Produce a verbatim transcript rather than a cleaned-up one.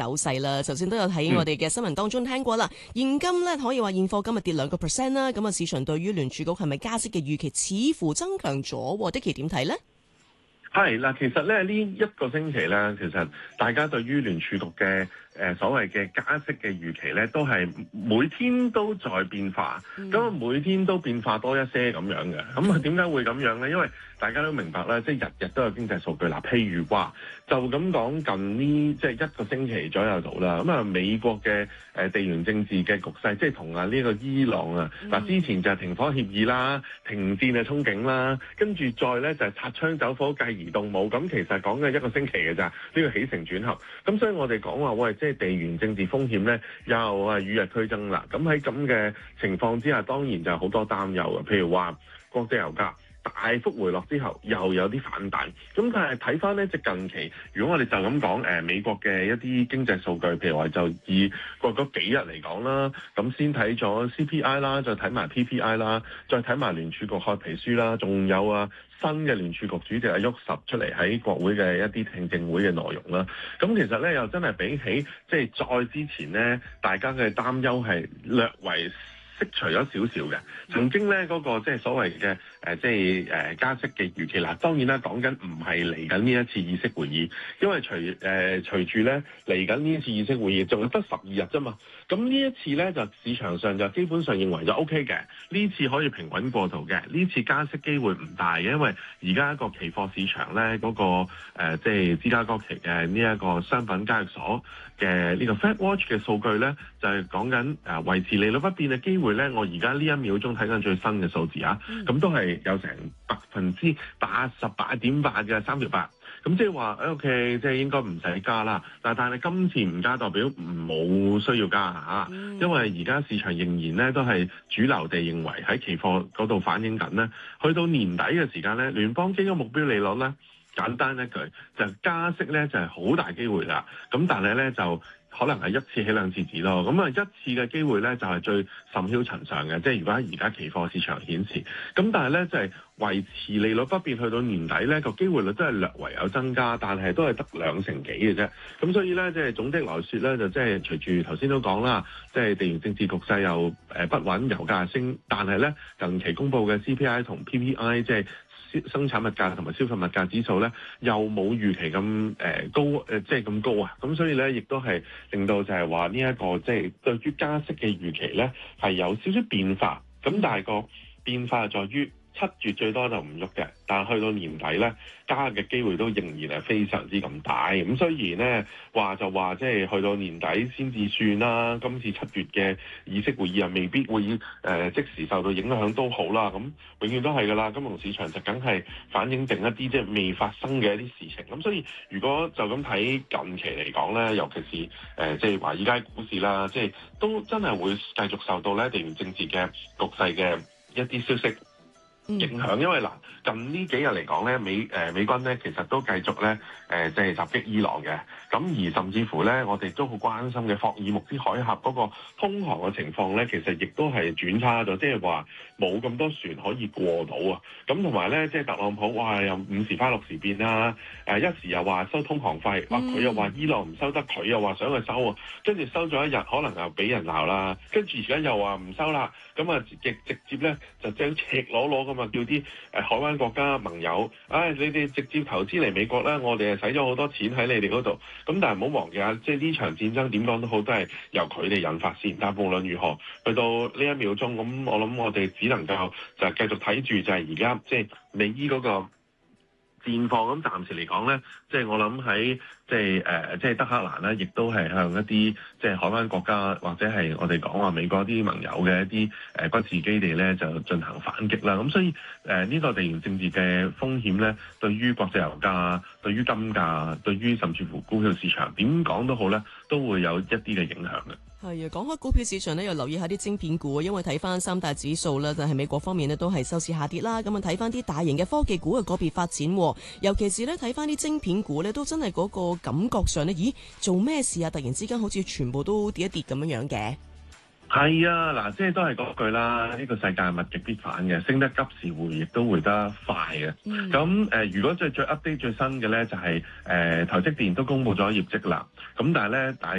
走勢啦。頭先都有喺我哋嘅新聞當中聽過啦，嗯、現金咧可以話現貨今日跌兩個 percent 啦。咁啊，市場對於聯儲局係咪加息嘅預期似乎增強咗？Dicky點睇呢？ 係嗱，其實咧呢一個星期咧，其實大家對於聯儲局嘅誒、呃、所謂嘅加息嘅預期咧，都係每天都在變化，咁啊、嗯、每天都變化多一些咁樣嘅。咁啊點解會咁樣咧？因為大家都明白啦，即係日日都有經濟數據嗱，譬如話就咁講近呢即係一個星期左右度啦。咁啊美國嘅誒地緣政治嘅局勢，即係同啊呢個伊朗啊嗱，之前就係停火協議啦、停戰嘅憧憬啦，跟住再咧就係擦槍走火繼而動武。咁其實講嘅一個星期嘅咋，呢個起承轉合。咁所以我哋講話喂，即係地緣政治風險咧，又啊與日俱增啦。咁喺咁嘅情況之下，當然就好多擔憂嘅，譬如話國際油價大幅回落之後，又有啲反彈。咁但係睇翻咧，即係近期，如果我哋就咁講，誒、呃、美國嘅一啲經濟數據，譬如話就以過嗰幾日嚟講啦，咁先睇咗 C P I 啦，再睇埋 P P I 啦，再睇埋聯儲局開皮書啦，仲有啊新嘅聯儲局主席阿沃什出嚟喺國會嘅一啲聽證會嘅內容啦。咁其實咧又真係比起即係再之前咧，大家嘅擔憂係略為釋除咗少少嘅，曾經咧嗰、那個即係所謂嘅誒、呃，即係誒、呃、加息嘅預期啦。當然啦，講緊唔係嚟緊呢一次議息會議，因為隨誒、呃、隨住咧嚟緊呢一次議息會議，仲有得十二日啫嘛。咁呢一次咧就市場上就基本上認為就 O K 嘅，呢次可以平穩過渡嘅，呢次加息機會唔大嘅，因為而家一個期貨市場咧嗰、那個、呃、即係芝加哥期嘅呢一個商品交易所嘅呢個 Fed Watch 嘅數據咧，就係講緊誒維持利率不變嘅機會咧。我而家呢一秒鐘睇緊最新嘅數字啊，咁、嗯、都係有成百分之八十八點八嘅三條八。咁即係話 OK，即係應該唔使加啦。但係但係今次唔加代表冇需要加嚇，嗯、因為而家市場仍然咧都係主流地認為喺期貨嗰度反映緊咧，去到年底嘅時間咧，聯邦基金目標利率咧，簡單一句就加息咧就係、是、好大機會啦。咁但係咧就可能係一次起兩次止咯，咁啊一次嘅機會咧就係最甚囂塵上嘅，即係如果喺而家期貨市場顯示，咁但係咧即係維持利率不變去到年底咧個機會率都係略為有增加，但係都係得兩成幾嘅啫。咁所以咧即係總的來説咧就即係隨住頭先都講啦，即係地緣政治局勢又誒不穩，油價升，但係咧近期公布嘅 C P I 同 P P I 即係生產物價同埋消費物價指數咧，又冇預期咁誒、呃、高誒、呃，即係咁高啊！咁所以咧，亦都係令到就係話呢一個即係對於加息嘅預期咧，係有少少變化。咁但係個變化係在於七月最多就唔喐嘅，但係去到年底咧，加嘅機會都仍然係非常之咁大。咁雖然咧話就話即係去到年底先至算啦，今次七月嘅議息會議又未必會誒、呃、即時受到影響都好啦。咁永遠都係㗎啦，金融市場就梗係反映定一啲即係未發生嘅一啲事情。咁所以如果就咁睇近期嚟講咧，尤其是誒、呃、即係華爾街股市啦，即係都真係會繼續受到咧地緣政治嘅局勢嘅一啲消息影響，因為嗱近呢幾日嚟講咧，美誒、呃、美軍咧其實都繼續咧誒即係襲擊伊朗嘅，咁而甚至乎咧我哋都好關心嘅霍爾木茲海峽嗰個通航嘅情況咧，其實亦都係轉差咗，即係話冇咁多船可以過到啊，咁同埋咧即係特朗普哇又五時花六時變啦，誒、呃、一時又話收通航費，哇佢又話伊朗唔收得，佢又話想去收啊，跟住收咗一日可能又俾人鬧啦，跟住而家又話唔收啦，咁啊直直接咧就將赤裸裸咁。叫啲誒海灣國家盟友，唉、哎，你哋直接投資嚟美國啦，我哋係使咗好多錢喺你哋嗰度。咁但係唔好忘記啊，即係呢場戰爭點講都好，都係由佢哋引發先。但係無論如何，去到呢一秒鐘，咁我諗我哋只能夠就係繼續睇住，就係而家即係美伊嗰個戰況。咁暫時嚟講咧，即係我諗喺。即係誒、呃，即係德黑蘭咧，亦都係向一啲即係海灣國家或者係我哋講話美國啲盟友嘅一啲誒軍事基地咧，就進行反擊啦。咁所以誒呢、呃這個地緣政治嘅風險咧，對於國際油價、對於金價、對於甚至乎股票市場，點講都好咧，都會有一啲嘅影響嘅。係啊，講開股票市場咧，又留意下啲晶片股，因為睇翻三大指數咧，就係美國方面咧都係收市下跌啦。咁啊睇翻啲大型嘅科技股嘅個別發展，尤其是咧睇翻啲晶片股咧，都真係嗰個感覺上咧，咦，做咩事啊？突然之間好似全部都跌一跌咁樣樣嘅。係啊，嗱，即係都係嗰句啦。呢、這個世界物極必反嘅，升得急時回，亦都回得快嘅。咁誒、嗯呃，如果最最 update 最新嘅咧，就係、是、誒、呃、台積電都公布咗業績啦。咁但係咧，大